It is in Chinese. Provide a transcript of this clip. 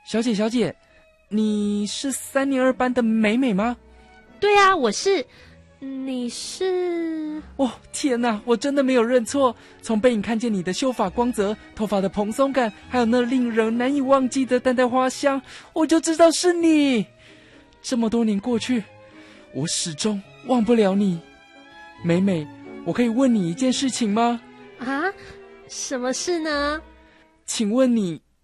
小姐，你是3年2班的美美吗？ 对啊，我是。你是？ 哦，天哪，我真的没有认错。从背影看见你的秀发光泽、头发的蓬松感，还有那令人难以忘记的淡淡花香，我就知道是你。这么多年过去，我始终忘不了你。美美，我可以问你一件事情吗？ 啊，什么事呢？ 请问你